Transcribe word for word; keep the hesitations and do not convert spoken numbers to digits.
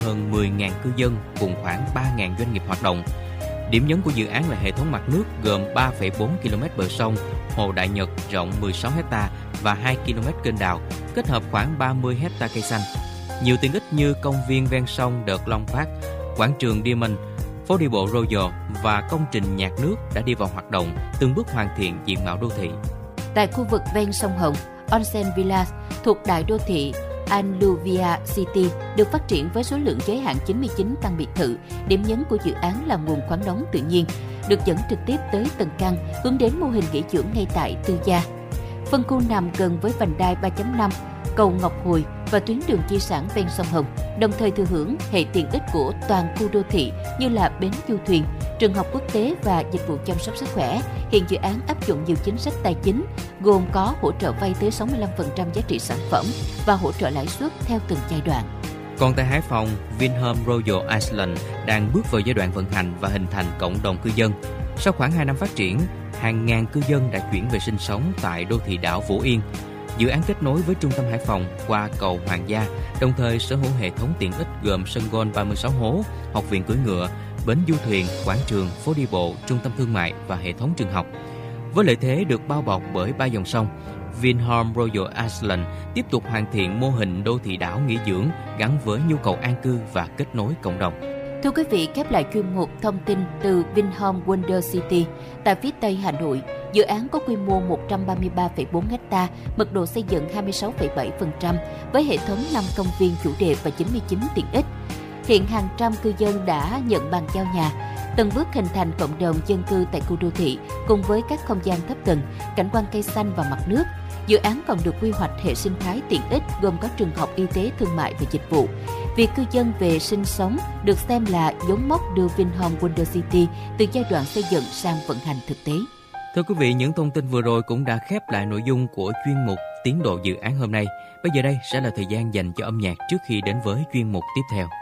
hơn mười nghìn cư dân cùng khoảng ba nghìn doanh nghiệp hoạt động. Điểm nhấn của dự án là hệ thống mặt nước gồm ba phẩy bốn ki lô mét bờ sông, hồ Đại Nhật rộng mười sáu héc ta và hai ki lô mét kênh đào, kết hợp khoảng ba mươi héc ta cây xanh. Nhiều tiện ích như công viên ven sông Đợt Long Park, quảng trường Diamond, phố đi bộ Royal và công trình nhạc nước đã đi vào hoạt động, từng bước hoàn thiện diện mạo đô thị. Tại khu vực ven sông Hồng, Onsen Villas thuộc đại đô thị Alluvia City được phát triển với số lượng giới hạn chín mươi chín căn biệt thự. Điểm nhấn của dự án là nguồn khoáng nóng tự nhiên, được dẫn trực tiếp tới từng căn, hướng đến mô hình nghỉ dưỡng ngay tại tư gia. Phân khu nằm gần với vành đai ba chấm năm, cầu Ngọc Hồi và tuyến đường di sản ven sông Hồng, đồng thời thừa hưởng hệ tiện ích của toàn khu đô thị như là bến du thuyền, trường học quốc tế và dịch vụ chăm sóc sức khỏe. Hiện dự án áp dụng nhiều chính sách tài chính, gồm có hỗ trợ vay tới sáu mươi lăm phần trăm giá trị sản phẩm và hỗ trợ lãi suất theo từng giai đoạn. Còn tại Hải Phòng, Vinhome Royal Island đang bước vào giai đoạn vận hành và hình thành cộng đồng cư dân. Sau khoảng hai năm phát triển, hàng ngàn cư dân đã chuyển về sinh sống tại đô thị đảo Vũ Yên. Dự án kết nối với trung tâm Hải Phòng qua cầu Hoàng Gia, đồng thời sở hữu hệ thống tiện ích gồm sân golf ba mươi sáu hố, học viện cưỡi ngựa, bến du thuyền, quảng trường, phố đi bộ, trung tâm thương mại và hệ thống trường học. Với lợi thế được bao bọc bởi ba dòng sông, Vinhome Royal Island tiếp tục hoàn thiện mô hình đô thị đảo nghỉ dưỡng gắn với nhu cầu an cư và kết nối cộng đồng. Thưa quý vị, khép lại chuyên mục thông tin từ Vinhome Wonder City tại phía Tây Hà Nội. Dự án có quy mô một trăm ba mươi ba phẩy bốn héc ta, mật độ xây dựng hai mươi sáu phẩy bảy phần trăm với hệ thống năm công viên chủ đề và chín mươi chín tiện ích. Hiện hàng trăm cư dân đã nhận bàn giao nhà, từng bước hình thành cộng đồng dân cư tại khu đô thị cùng với các không gian thấp tầng, cảnh quan cây xanh và mặt nước. Dự án còn được quy hoạch hệ sinh thái tiện ích gồm có trường học, y tế, thương mại và dịch vụ. Việc cư dân về sinh sống được xem là dấu mốc đưa Vinhome Wonder City từ giai đoạn xây dựng sang vận hành thực tế. Thưa quý vị, những thông tin vừa rồi cũng đã khép lại nội dung của chuyên mục Tiến độ dự án hôm nay. Bây giờ đây sẽ là thời gian dành cho âm nhạc trước khi đến với chuyên mục tiếp theo.